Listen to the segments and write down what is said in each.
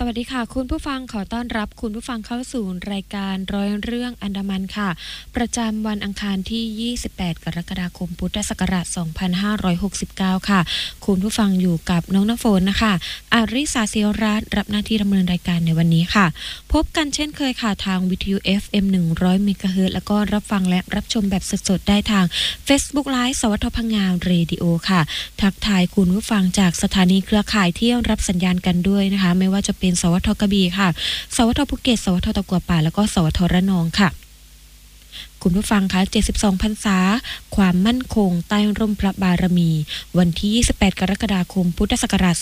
สวัสดีค่ะคุณผู้ฟังขอต้อนรับคุณผู้ฟังเข้าสู่รายการร้อยเรื่องอันดามันค่ะประจำวันอังคารที่28กรกฎาคมพุทธศักราช2569ค่ะคุณผู้ฟังอยู่กับน้องน้ำฝนนะคะอาริสาเซียรัตน์รับหน้าที่ดำเนินรายการในวันนี้ค่ะพบกันเช่นเคยค่ะทางวิทยุ FM 100 เมกะเฮิรตซ์แล้วก็รับฟังและรับชมแบบสดๆได้ทาง Facebook Live สวทพงามเรดิโอค่ะทักทายคุณผู้ฟังจากสถานีเครือข่ายที่รับสัญญาณกันด้วยนะคะไม่ว่าจะเป็นสวทกระบี่ค่ะสวทภูเก็ตสวทตะกัวป่าแล้วก็สวทระนองค่ะคุณผู้ฟังคะ72พรรษาความมั่นคงใต้ร่มพระบารมีวันที่28กรกฎาคมพุทธศักราช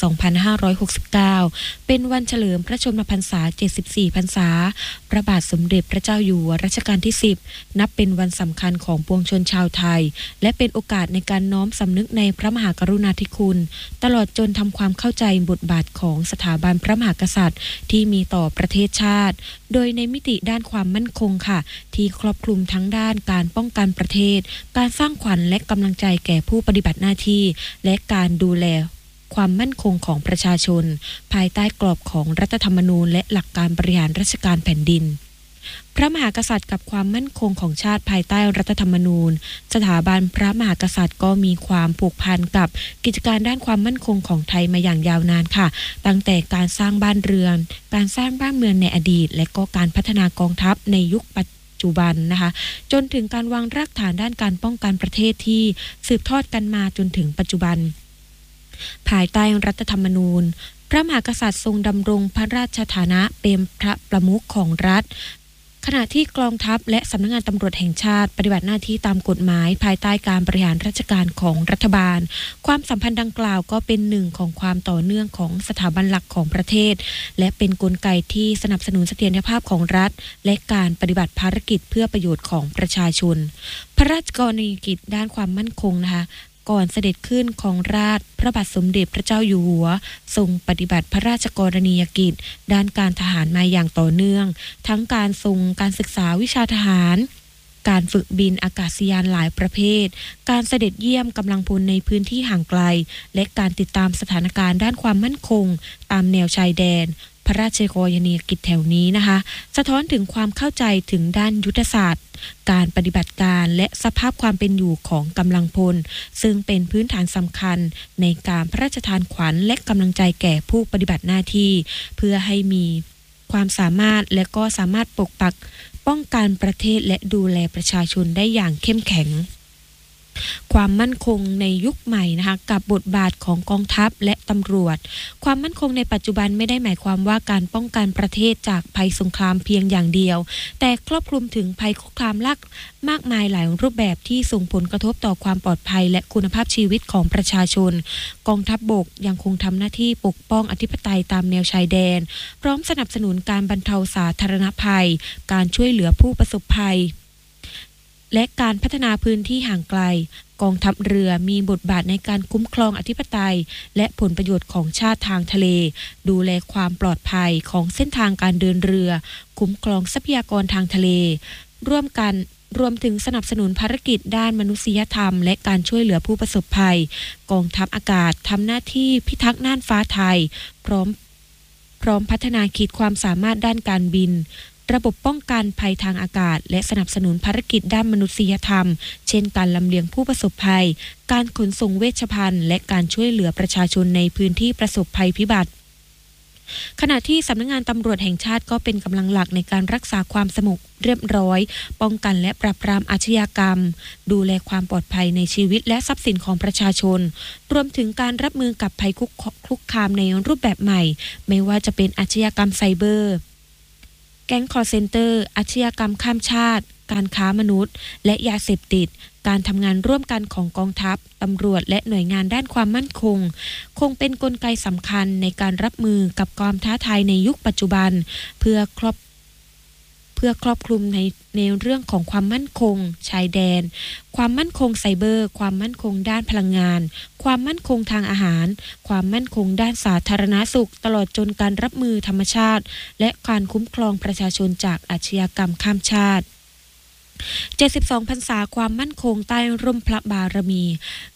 2569เป็นวันเฉลิมพระชนมพรรษา74พรรษาพระบาทสมเด็จพระเจ้าอยู่หัวรัชกาลที่10นับเป็นวันสำคัญของปวงชนชาวไทยและเป็นโอกาสในการน้อมสำนึกในพระมหากรุณาธิคุณตลอดจนทำความเข้าใจบทบาทของสถาบันพระมหากษัตริย์ที่มีต่อประเทศชาติโดยในมิติด้านความมั่นคงค่ะที่ครอบคลุมทั้งด้านการป้องกันประเทศการสร้างขวัญและกำลังใจแก่ผู้ปฏิบัติหน้าที่และการดูแลความมั่นคงของประชาชนภายใต้กรอบของรัฐธรรมนูญและหลักการบริหารราชการแผ่นดินพระมหากษัตริย์กับความมั่นคงของชาติภายใต้รัฐธรรมนูญสถาบันพระมหากษัตริย์ก็มีความผูกพันกับกิจการด้านความมั่นคงของไทยมาอย่างยาวนานค่ะตั้งแต่การสร้างบ้านเรือนการสร้างบ้านเมืองในอดีตและก็การพัฒนากองทัพในยุคปัจจุบันนะคะจนถึงการวางรากฐานด้านการป้องกันประเทศที่สืบทอดกันมาจนถึงปัจจุบันภายใต้รัฐธรรมนูญพระมหากษัตริย์ทรงดำรงพระราชฐานะเป็นพระประมุขของรัฐขณะที่กองทัพและสำนักงานตำรวจแห่งชาติปฏิบัติหน้าที่ตามกฎหมายภายใต้การบริหารราชการของรัฐบาลความสัมพันธ์ดังกล่าวก็เป็นหนึ่งของความต่อเนื่องของสถาบันหลักของประเทศและเป็นกลไกที่สนับสนุนเสถียรภาพของรัฐและการปฏิบัติภารกิจเพื่อประโยชน์ของประชาชนพระราชกรณียกิจด้านความมั่นคงนะคะก่อนเสด็จขึ้นของราชพระบาทสมเด็จพระเจ้าอยู่หัวทรงปฏิบัติพระราชกรณียกิจด้านการทหารมาอย่างต่อเนื่องทั้งการทรงการศึกษาวิชาทหารการฝึกบินอากาศยานหลายประเภทการเสด็จเยี่ยมกำลังพลในพื้นที่ห่างไกลและการติดตามสถานการณ์ด้านความมั่นคงตามแนวชายแดนพระราชกรณียกิจแถวนี้นะคะสะท้อนถึงความเข้าใจถึงด้านยุทธศาสตร์การปฏิบัติการและสภาพความเป็นอยู่ของกำลังพลซึ่งเป็นพื้นฐานสำคัญในการพระราชทานขวัญและกำลังใจแก่ผู้ปฏิบัติหน้าที่เพื่อให้มีความสามารถและก็สามารถปกปักป้องกันประเทศและดูแลประชาชนได้อย่างเข้มแข็งความมั่นคงในยุคใหม่นะคะกับบทบาทของกองทัพและตำรวจความมั่นคงในปัจจุบันไม่ได้หมายความว่าการป้องกันประเทศจากภัยสงครามเพียงอย่างเดียวแต่ครอบคลุมถึงภัยคุกคามมากมายหลายรูปแบบที่ส่งผลกระทบต่อความปลอดภัยและคุณภาพชีวิตของประชาชนกองทัพบกยังคงทำหน้าที่ปกป้องอธิปไตยตามแนวชายแดนพร้อมสนับสนุนการบรรเทาสาธารณภัยการช่วยเหลือผู้ประสบภัยและการพัฒนาพื้นที่ห่างไกลกองทัพเรือมีบทบาทในการคุ้มครองอธิปไตยและผลประโยชน์ของชาติทางทะเลดูแลความปลอดภัยของเส้นทางการเดินเรือคุ้มครองทรัพยากรทางทะเลรวมถึงสนับสนุนภารกิจด้านมนุษยธรรมและการช่วยเหลือผู้ประสบภัยกองทัพอากาศทำหน้าที่พิทักษ์น่านฟ้าไทยพร้อมพัฒนาขีดความสามารถด้านการบินระบบป้องกันภัยทางอากาศและสนับสนุนภารกิจด้านมนุษยธรรมเช่นการลำเลียงผู้ประสบภัยการขนส่งเวชภัณฑ์และการช่วยเหลือประชาชนในพื้นที่ประสบภัยพิบัติขณะที่สำนักงานตำรวจแห่งชาติก็เป็นกำลังหลักในการรักษาความสงบเรียบร้อยป้องกันและปราบปรามอาชญากรรมดูแลความปลอดภัยในชีวิตและทรัพย์สินของประชาชนรวมถึงการรับมือกับภัยคุกคามในรูปแบบใหม่ไม่ว่าจะเป็นอาชญากรรมไซเบอร์แก๊งคอลเซ็นเตอร์อาชญากรรมข้ามชาติการค้ามนุษย์และยาเสพติดการทำงานร่วมกันของกองทัพตำรวจและหน่วยงานด้านความมั่นคงคงเป็นกลไกสำคัญในการรับมือกับความท้าทายในยุคปัจจุบันเพื่อครอบคลุมในเรื่องของความมั่นคงชายแดนความมั่นคงไซเบอร์ความมั่นคงด้านพลังงานความมั่นคงทางอาหารความมั่นคงด้านสาธารณสุขตลอดจนการรับมือธรรมชาติและการคุ้มครองประชาชนจากอาชญากรรมข้ามชาติ72พรรษาความมั่นคงใต้ร่มพระบารมี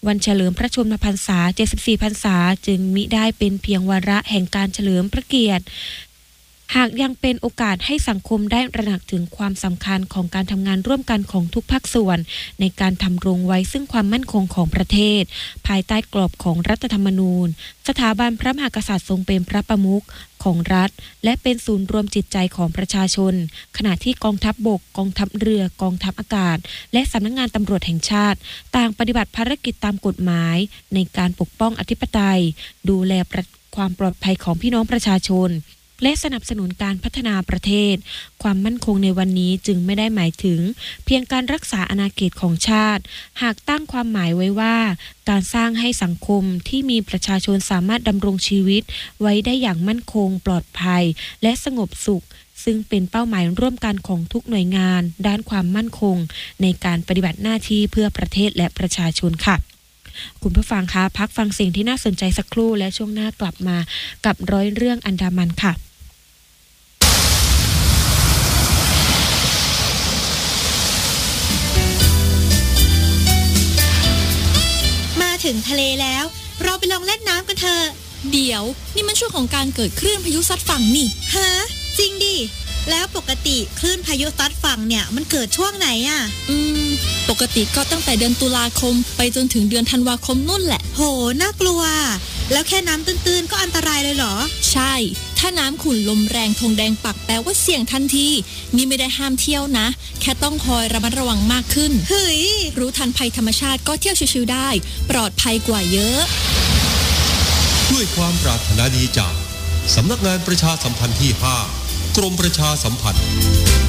วันเฉลิมพระชนมพรรษา74พรรษาจึงมิได้เป็นเพียงวาระแห่งการเฉลิมพระเกียรติหากยังเป็นโอกาสให้สังคมได้ตระหนักถึงความสำคัญของการทำงานร่วมกันของทุกภาคส่วนในการทำรงไว้ซึ่งความมั่นคงของประเทศภายใต้กรอบของรัฐธรรมนูญสถาบันพระมหากษัตริย์ทรงเป็นพระประมุขของรัฐและเป็นศูนย์รวมจิตใจของประชาชนขณะที่กองทัพบกกองทัพเรือกองทัพอากาศและสำนักงานตำรวจแห่งชาติต่างปฏิบัติภารกิจตามกฎหมายในการปกป้องอธิปไตยดูแลความปลอดภัยของพี่น้องประชาชนและสนับสนุนการพัฒนาประเทศความมั่นคงในวันนี้จึงไม่ได้หมายถึงเพียงการรักษาอาณาเขตของชาติหากตั้งความหมายไว้ว่าการสร้างให้สังคมที่มีประชาชนสามารถดำรงชีวิตไว้ได้อย่างมั่นคงปลอดภัยและสงบสุขซึ่งเป็นเป้าหมายร่วมกันของทุกหน่วยงานด้านความมั่นคงในการปฏิบัติหน้าที่เพื่อประเทศและประชาชนค่ะคุณผู้ฟังคะพักฟังสิ่งที่น่าสนใจสักครู่และช่วงหน้ากลับมากับร้อยเรื่องอันดามันค่ะถึงทะเลแล้วเราไปลองเล่นน้ำกันเถอะเดี๋ยวนี่มันช่วงของการเกิดคลื่นพายุซัดฝั่งนี่ฮะจริงดิแล้วปกติคลื่นพายุซัดฝั่งเนี่ยมันเกิดช่วงไหนอ่ะปกติก็ตั้งแต่เดือนตุลาคมไปจนถึงเดือนธันวาคมนู่นแหละโหน่ากลัวแล้วแค่น้ำตื้นๆก็อันตรายเลยเหรอใช่ถ้าน้ำขุ่นลมแรงธงแดงปักแปลว่าเสี่ยงทันทีนี่ไม่ได้ห้ามเที่ยวนะแค่ต้องคอยระมัดระวังมากขึ้นเฮ้ยรู้ทันภัยธรรมชาติก็เที่ยวชิวๆได้ปลอดภัยกว่าเยอะด้วยความปรารถนาดีจากสำนักงานประชาสัมพันธ์ที่ 5 กรมประชาสัมพันธ์